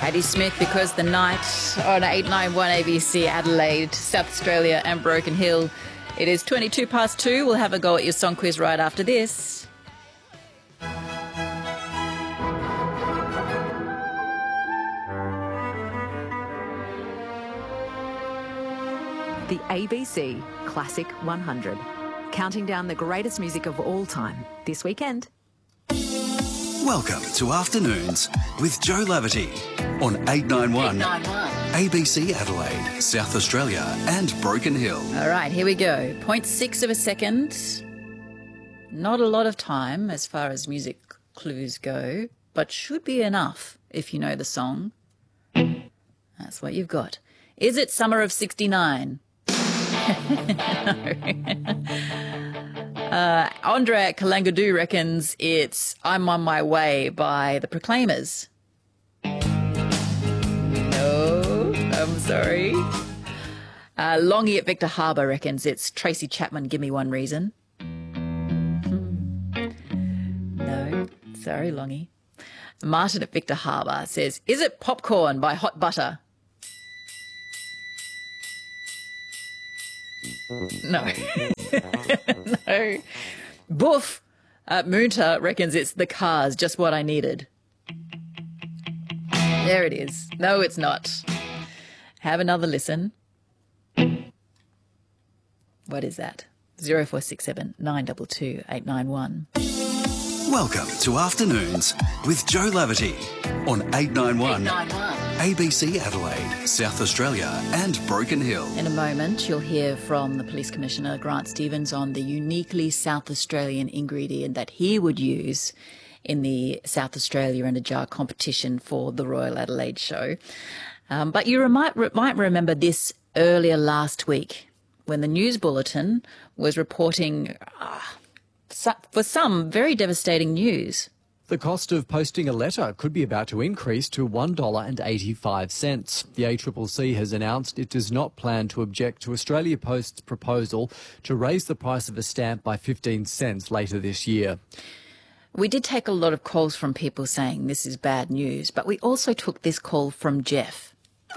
Addie Smith, Because the Night on 891 ABC Adelaide, South Australia and Broken Hill. It is 22 past 2. We'll have a go at your song quiz right after this. The ABC Classic 100. Counting down the greatest music of all time this weekend. Welcome to Afternoons with Joe Laverty on 891 ABC Adelaide, South Australia and Broken Hill. All right, here we go. 0.6 of a second. Not a lot of time as far as music clues go, but should be enough if you know the song. That's what you've got. Is it Summer of 69? No. Andrea Kalangadoo reckons it's I'm on My Way by the Proclaimers. No, I'm sorry. Longy at Victor Harbour reckons it's Tracy Chapman, Give Me One Reason. No, sorry, Longy. Martin at Victor Harbour says, is it Popcorn by Hot Butter? No. No. Boof at Moonta reckons it's The Cars, Just What I Needed. There it is. No, it's not. Have another listen. What is that? 0467 922 891. Welcome to Afternoons with Joe Laverty on 891 ABC Adelaide, South Australia and Broken Hill. In a moment, you'll hear from the Police Commissioner, Grant Stevens, on the uniquely South Australian ingredient that he would use in the South Australia in a Jar competition for the Royal Adelaide Show. But you might remember this earlier last week when the News Bulletin was reporting for some very devastating news. The cost of posting a letter could be about to increase to $1.85. The ACCC has announced it does not plan to object to Australia Post's proposal to raise the price of a stamp by 15 cents later this year. We did take a lot of calls from people saying this is bad news, but we also took this call from Jeff.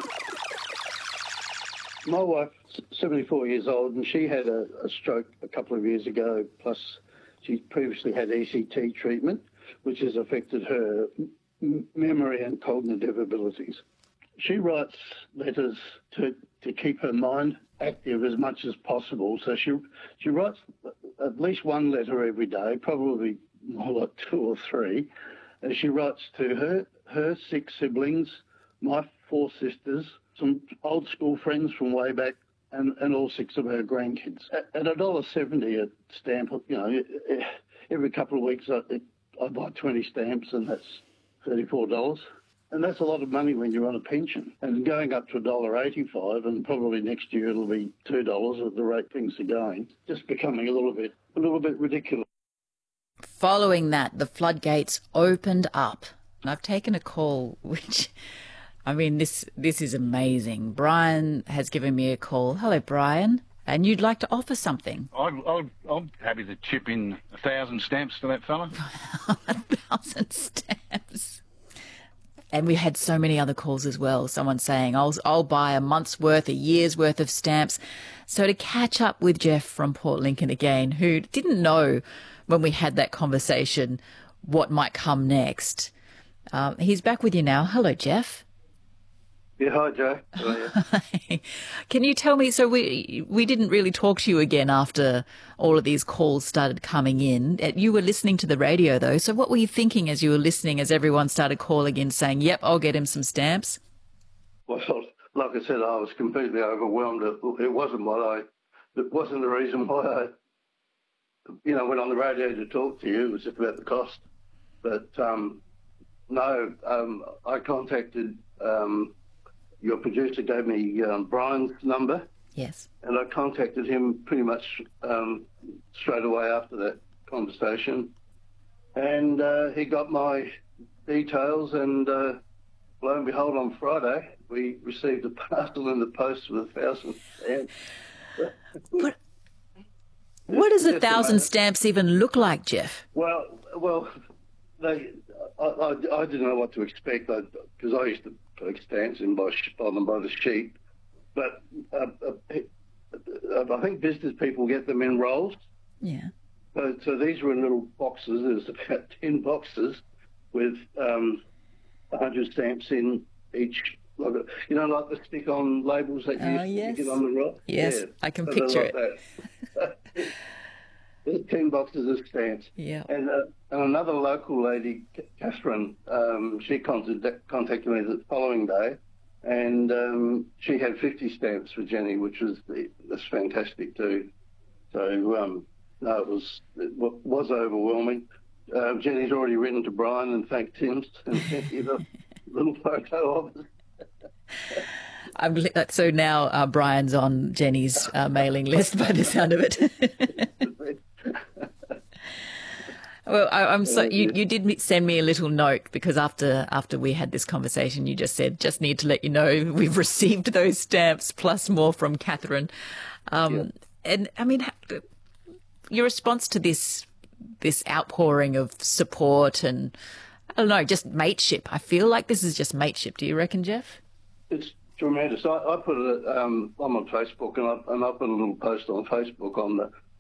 My wife's 74 years old and she had a stroke a couple of years ago, plus she previously had ECT treatment, which has affected her memory and cognitive abilities. She writes letters to keep her mind active as much as possible. So she writes at least one letter every day, probably more like 2 or 3. And she writes to her 6 siblings, my 4 sisters, some old school friends from way back, and all 6 of her grandkids. At $1.70 a stamp, you know, every couple of weeks I buy 20 stamps and that's $34. And that's a lot of money when you're on a pension. And going up to $1.85 and probably next year it'll be $2 at the rate things are going, just becoming a little bit ridiculous. Following that, the floodgates opened up. And I've taken a call which... I mean, this is amazing. Brian has given me a call. Hello, Brian. And you'd like to offer something. I'm happy to chip in 1,000 stamps to that fella. 1,000 stamps. And we had so many other calls as well. Someone saying, I'll buy a month's worth, a year's worth of stamps. So to catch up with Jeff from Port Lincoln again, who didn't know when we had that conversation what might come next. He's back with you now. Hello, Jeff. Yeah, hi, Joe. How are you? Can you tell me, so we didn't really talk to you again after all of these calls started coming in. You were listening to the radio, though. So what were you thinking as you were listening, as everyone started calling in saying, yep, I'll get him some stamps? Well, like I said, I was completely overwhelmed. It wasn't the reason why I, went on the radio to talk to you. It was just about the cost. But, no, I contacted... your producer gave me Brian's number. Yes. And I contacted him pretty much straight away after that conversation. And he got my details and lo and behold, on Friday, we received a parcel in the post with 1,000 stamps. What does 1,000 stamps even look like, Jeff? Well, I didn't know what to expect because I used to like stamps in by them by the sheet. But I think business people get them in rolls. Yeah. So these were in little boxes. There's about 10 boxes with 100 stamps in each. Like the stick-on labels that you yes. get on the roll? Yes, yeah. I can picture it. There's 10 boxes of stamps. Yeah. And another local lady, Catherine, she contacted me the following day, and she had 50 stamps for Jenny, which was fantastic too. So, no, it was overwhelming. Jenny's already written to Brian and thanked him and sent him a little photo of it. So now Brian's on Jenny's mailing list by the sound of it. Well, I'm so you did send me a little note because after we had this conversation, you just said, just need to let you know we've received those stamps plus more from Catherine. And I mean, your response to this outpouring of support and, I don't know, just mateship. I feel like this is just mateship. Do you reckon, Jeff? It's tremendous. I put it on my Facebook and I put a little post on Facebook on